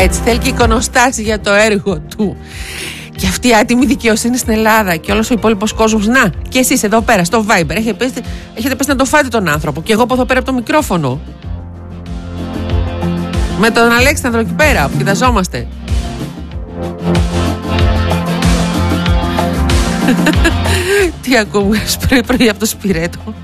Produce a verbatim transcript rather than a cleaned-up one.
Έτσι, θέλει και εικονοστάση για το έργο του. Και αυτή η άτιμη δικαιοσύνη στην Ελλάδα και όλος ο υπόλοιπος κόσμος. Να, και εσείς εδώ πέρα στο Viber έχετε πέσει, έχετε πέσει να το φάτε τον άνθρωπο. Και εγώ από εδώ πέρα από το μικρόφωνο. Με τον Αλέξανδρο εκεί πέρα που κοιταζόμαστε. Τι ακούμε πρωί-πρωί από το Σπιρέτο.